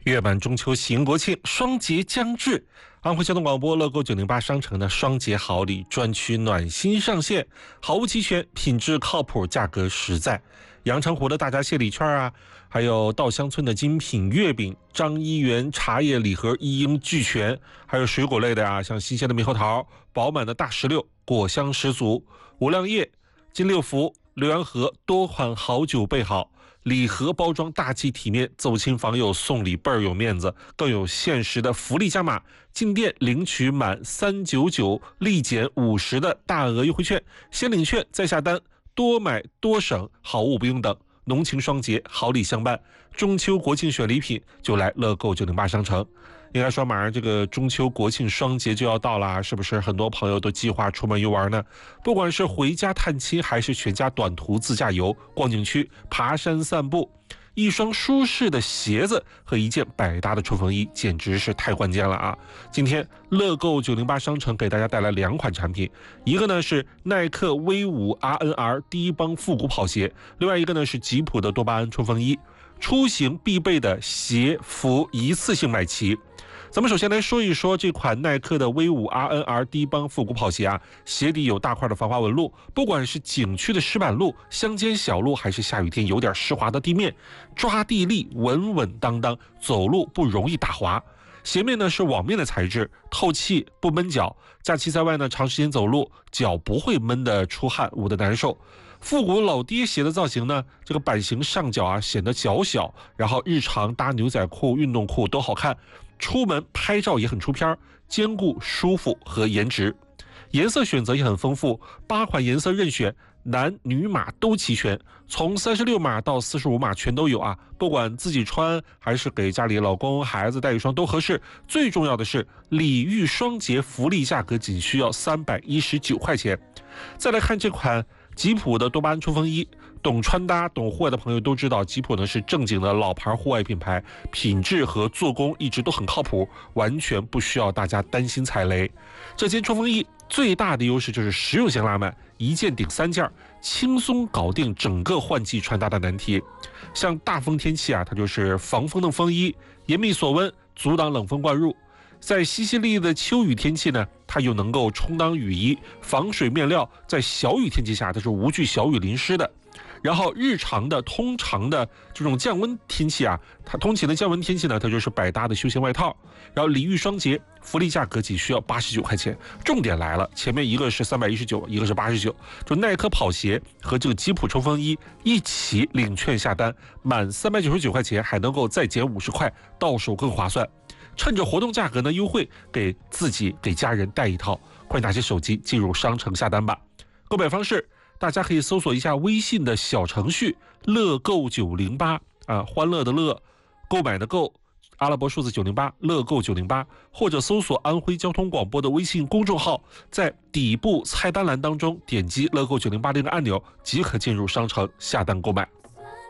月满中秋喜迎国庆，双节将至。安徽交通广播乐购908商城的双节好礼专区暖心上线，好物齐全，品质靠谱，价格实在。阳澄湖的大闸蟹礼券啊，还有稻香村的精品月饼，张一元茶叶礼盒一应俱全，还有水果类的啊，像新鲜的猕猴桃、饱满的大石榴，果香十足。无量叶、金六福、浏阳河多款好酒备好。礼盒包装大气体面，走亲访友送礼倍儿有面子，更有限时的福利加码，进店领取满399立减50的大额优惠券，先领券再下单，多买多省，好物不用等。浓情双节，好礼相伴，中秋国庆选礼品就来乐购908商城。应该说马上这个中秋国庆双节就要到了，是不是很多朋友都计划出门游玩呢？不管是回家探亲，还是全家短途自驾游、逛景区、爬山散步，一双舒适的鞋子和一件百搭的冲锋衣简直是太关键了啊！今天乐购908商城给大家带来2款产品，一个呢是耐克 V5 RNR 第一帮复古跑鞋，另外一个呢是吉普的多巴胺冲锋衣。出行必备的鞋服一次性买齐。咱们首先来说一说这款耐克的 V5 RNR 第一帮复古跑鞋啊，鞋底有大块的防滑纹路，不管是景区的石板路、乡间小路，还是下雨天有点湿滑的地面，抓地力稳稳当当，走路不容易打滑。鞋面呢是网面的材质，透气不闷脚，假期在外呢长时间走路，脚不会闷得出汗，捂得难受。复古老爹鞋的造型呢，这个版型上脚啊显得脚小，然后日常搭牛仔裤、运动裤都好看，出门拍照也很出片，兼顾舒服和颜值。颜色选择也很丰富，8款颜色任选，男女码都齐全，从36码到45码全都有啊！不管自己穿还是给家里老公孩子带一双都合适。最重要的是礼遇双节福利价格仅需要319块钱。再来看这款吉普的多巴胺冲锋衣，懂穿搭懂户外的朋友都知道，吉普呢是正经的老牌户外品牌，品质和做工一直都很靠谱，完全不需要大家担心踩雷。这件冲锋衣最大的优势就是实用性拉满，一件顶3件，轻松搞定整个换季穿搭的难题。像大风天气啊，它就是防风的风衣，严密锁温，阻挡冷风灌入。在淅淅沥沥的秋雨天气呢，它又能够充当雨衣，防水面料，在小雨天气下它是无惧小雨淋湿的。然后日常的通常的这种降温天气啊，它通勤的降温天气呢，它就是百搭的休闲外套。然后礼遇双节，福利价格仅需要89块钱。重点来了，前面一个是319，一个是89，就耐克跑鞋和这个吉普冲锋衣一起领券下单，满399块钱还能够再减50块，到手更划算。趁着活动价格呢优惠，给自己给家人带一套，快拿起手机进入商城下单吧。购买方式大家可以搜索一下微信的小程序乐购908啊，欢乐的乐，购买的购，阿拉伯数字908，乐购908，或者搜索安徽交通广播的微信公众号，在底部菜单栏当中点击乐购908这个按钮，即可进入商城下单购买。